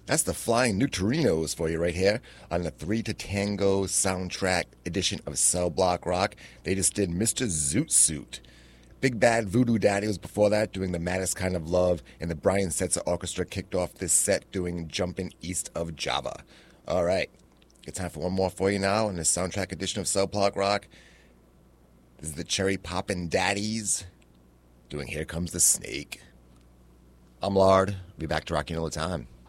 That's the Flying Neutrinos for you right here on the 3 to Tango soundtrack edition of Cell Block Rock. They just did Mr. Zoot Suit. Big Bad Voodoo Daddy was before that doing The Maddest Kind of Love, and the Brian Setzer Orchestra kicked off this set doing Jumpin' East of Java. All right, it's time for one more for you now in this soundtrack edition of Cell Block Rock. This is the Cherry Poppin' Daddies doing Here Comes the Snake. I'm Lard. Be back to rock you all the time.